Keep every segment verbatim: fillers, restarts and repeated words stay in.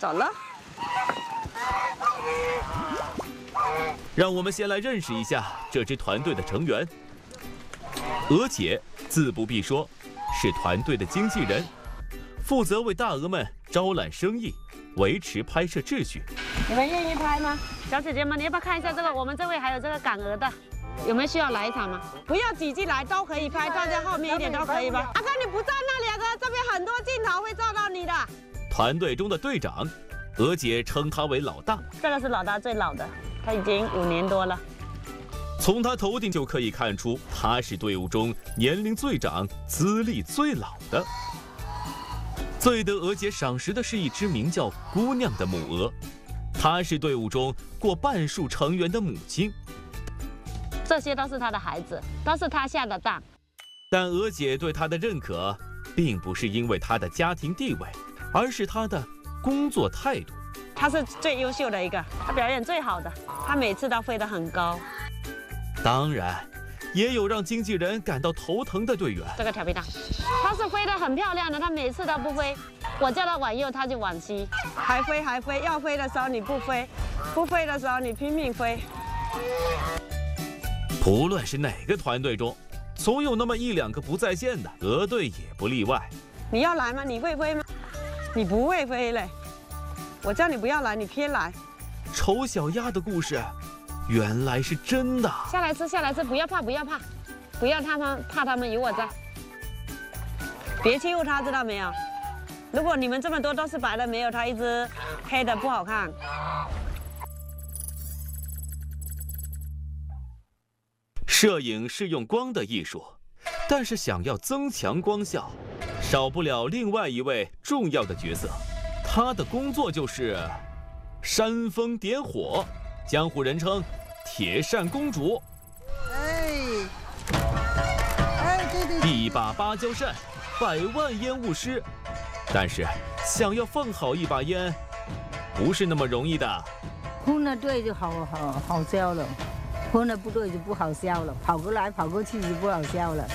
走了。 让我们先来认识一下这支团队的成员。娥姐自不必说，是团队的经纪人，负责为大鹅们招揽生意，维持拍摄秩序。 你们愿意拍吗？小姐姐们，你要不要看一下这个？我们这位还有这个赶鹅的，有没有需要来一场吗？不要挤进来，都可以拍，站在后面一点都可以吧？阿哥，你不站那里，阿哥，这边很多镜头会照到你的。 团队中的队长，娥姐称他为老大。 这个是老大最老的，他已经五年多了。 从他头顶就可以看出，他是队伍中年龄最长、资历最老的。最得娥姐赏识的是一只名叫姑娘的母鹅，她是队伍中过半数成员的母亲。 这些都是他的孩子，都是他下的蛋。 但娥姐对他的认可，并不是因为他的家庭地位，而是他的工作态度。 他是最优秀的一个，他表演最好的，他每次都飞得很高。 当然，也有让经纪人感到头疼的队员。 这个调皮蛋，他是飞得很漂亮的，他每次都不飞，我叫他往右，他就往西，还飞还飞，要飞的时候你不飞，不飞的时候你拼命飞。 不论是哪个团队中，总有那么一两个不在线的，鹅队也不例外。 你要来吗？你会飞吗？你不会飞嘞，我叫你不要来，你偏来。 丑小鸭的故事，原来是真的。 下来吃，下来吃，不要怕，不要怕，不要他们怕他们有我在。别欺负他，知道没有？如果你们这么多都是白的，没有他一只黑的不好看。 摄影是用光的艺术，但是想要增强光效，少不了另外一位重要的角色。他的工作就是煽风点火，江湖人称铁扇公主。 哎，哎，对对。 一把芭蕉扇，百万烟雾师。但是想要放好一把烟，不是那么容易的。 混了对就好好好笑了。混了不对就不好笑了，跑过来跑过去就不好笑了。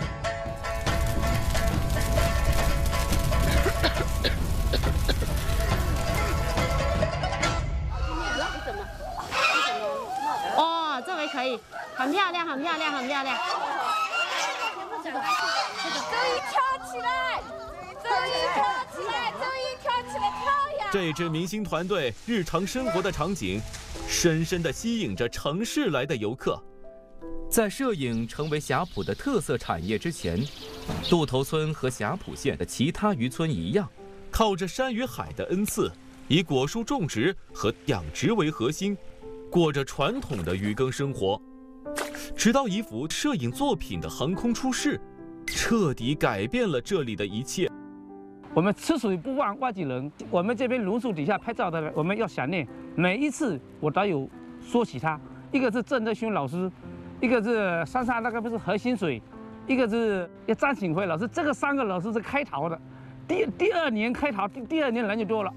哦，这位可以，很漂亮，很漂亮，很漂亮。 终于跳起来，终于跳起来，终于跳起来，漂亮！ 这支明星团队日常生活的场景，深深地吸引着城市来的游客。在摄影成为霞浦的特色产业之前，渡头村和霞浦县的其他渔村一样，靠着山与海的恩赐，以果树种植和养殖为核心，过着传统的渔耕生活。直到一幅摄影作品的横空出世，彻底改变了这里的一切。 我们吃水不忘外地人，我们这边榕树底下拍照的人，我们要想念每一次我都有说起他。一个是郑德勋老师，一个是山上那个不是何新水，一个是张景辉老师，这个三个老师是开陶的。第第二年开陶，第第二年人就多了。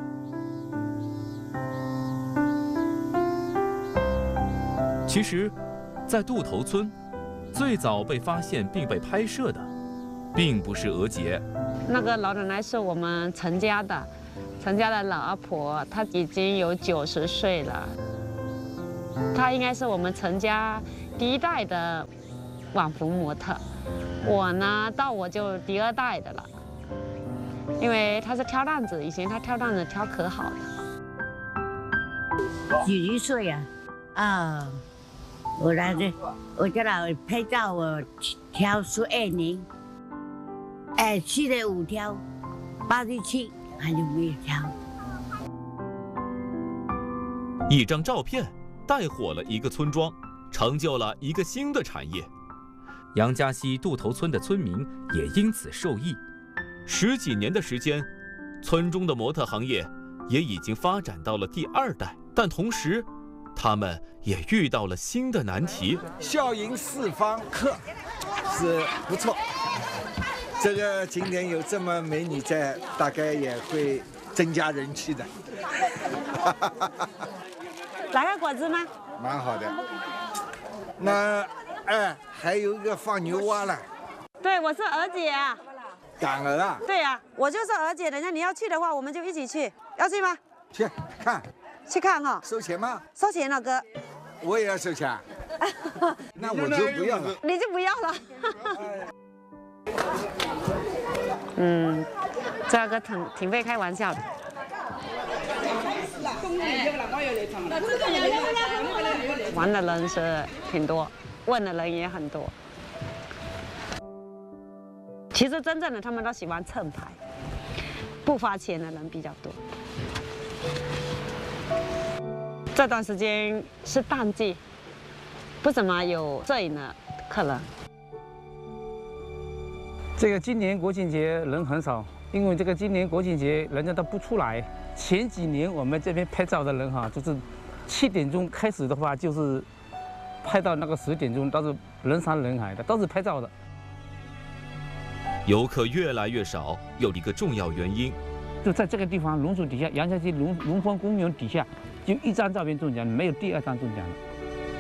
其实，在渡头村，最早被发现并被拍摄的，并不是娥姐。 那个老奶奶是我们陈家的，陈家的老阿婆，她已经有九十岁了。她应该是我们陈家第一代的网服模特。我呢，到我就第二代的了，因为她是挑担子，以前她挑担子挑可好的。 几一岁呀？啊，我来这，我叫他拍照，我挑十二年。哎，去了五条，八十七还有没有条？ 一张照片带火了一个村庄，成就了一个新的产业。杨家溪渡头村的村民也因此受益。十几年的时间，村中的模特行业也已经发展到了第二代，但同时，他们也遇到了新的难题。 笑迎四方客是不错。这个今天有这么美女在，大概也会增加人气的。 来个果子吗？ 蛮好的。那，哎，还有一个放牛蛙了。 对，我是娥姐啊。 赶鹅啊？ 对呀、啊，我就是娥姐，人家你要去的话，我们就一起去，要去吗？ 去看， 去看哈。 收钱吗？ 收钱了，哥。 我也要收钱。那我就不要了。 你就不要了。 嗯，这个挺挺会开玩笑的。玩的人是挺多，问的人也很多。其实真正的他们都喜欢蹭牌，不花钱的人比较多。这段时间是淡季，不怎么有摄影的客人。 这个今年国庆节人很少，因为这个今年国庆节人家都不出来。前几年我们这边拍照的人哈，就是七点钟开始的话，就是拍到那个十点钟，都是人山人海的，都是拍照的。 游客越来越少，有一个重要原因， 就在这个地方榕树底下，杨家溪龙龙峰公园底下，就一张照片中奖，没有第二张中奖了。